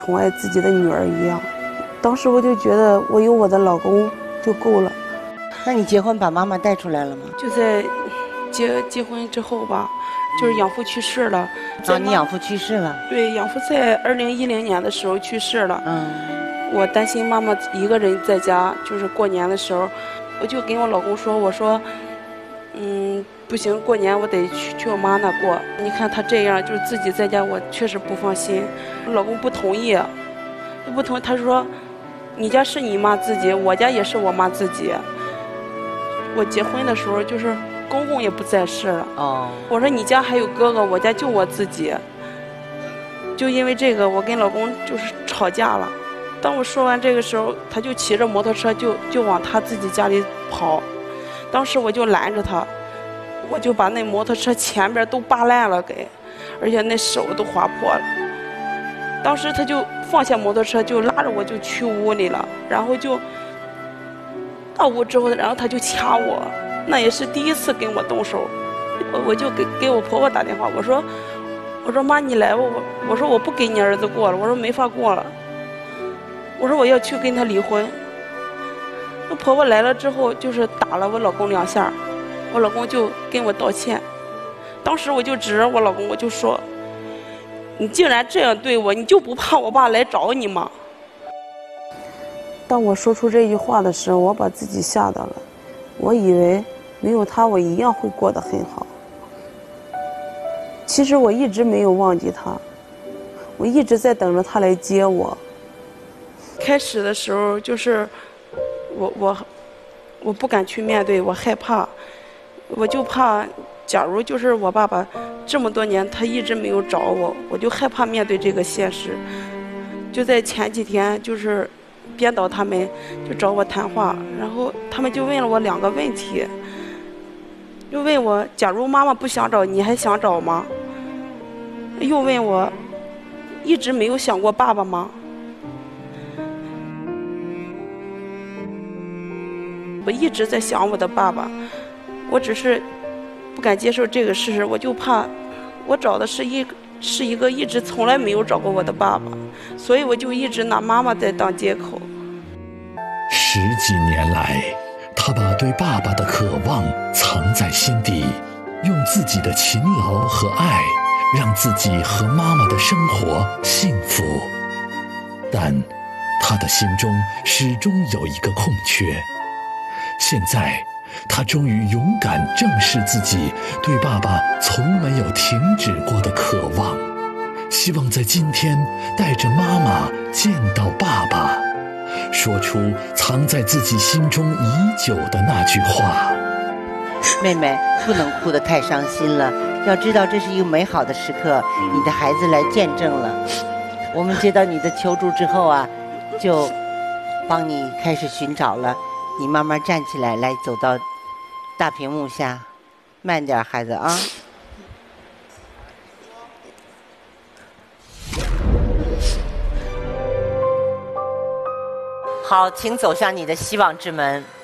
宠爱自己的女儿一样。当时我就觉得我有我的老公就够了。 那你结婚把妈妈带出来了吗？ 就在结婚之后吧，就是养父去世了。 你养父去世了？ 对，养父在2010年的时候去世了。我担心妈妈一个人在家，就是过年的时候，我就跟我老公说，我说，不行，过年我得去我妈那过。你看他这样，就是自己在家，我确实不放心。我老公不同意，他说，你家是你妈自己，我家也是我妈自己。我结婚的时候就是公公也不在世了。我说你家还有哥哥，我家就我自己。就因为这个，我跟老公就是吵架了。当我说完这个时候，他就骑着摩托车就往他自己家里跑。当时我就拦着他，我就把那摩托车前边都扒烂了而且那手都划破了。当时他就放下摩托车，就拉着我就去屋里了，然后就到屋之后，然后他就掐我，那也是第一次跟我动手。我就给我婆婆打电话，我说妈你来吧，我说我不给你儿子过了，我说没法过了，我说我要去跟他离婚。我婆婆来了之后，就是打了我老公2下，我老公就跟我道歉。当时我就指着我老公，我就说，你竟然这样对我，你就不怕我爸来找你吗？当我说出这句话的时候，我把自己吓到了。我以为没有他，我一样会过得很好。其实我一直没有忘记他，我一直在等着他来接我。开始的时候就是我不敢去面对，我害怕，我就怕，假如就是我爸爸这么多年他一直没有找我，我就害怕面对这个现实。就在前几天，就是编导他们就找我谈话，然后他们就问了我2个问题，就问我，假如妈妈不想找你，还想找吗？又问我，一直没有想过爸爸吗？我一直在想我的爸爸，我只是不敢接受这个事实，我就怕我找的是一个一直从来没有找过我的爸爸，所以我就一直拿妈妈在当借口。 10几年来，他把对爸爸的渴望藏在心底，用自己的勤劳和爱，让自己和妈妈的生活幸福。但他的心中始终有一个空缺。现在，他终于勇敢正视自己对爸爸从没有停止过的渴望，希望在今天带着妈妈见到爸爸，说出藏在自己心中已久的那句话。 妹妹，不能哭得太伤心了，要知道这是一个美好的时刻，你的孩子来见证了。我们接到你的求助之后啊，就帮你开始寻找了。你慢慢站起来，来走到大屏幕下，慢点孩子啊。好，请走向你的希望之门。